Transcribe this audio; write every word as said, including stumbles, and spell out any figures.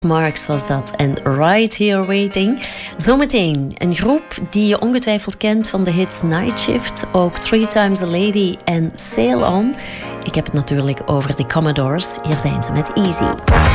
Marks was dat en Right Here Waiting. Zometeen een groep die je ongetwijfeld kent van de hits Night Shift, ook Three Times a Lady en Sail On. Ik heb het natuurlijk over de Commodores. Hier zijn ze met Easy.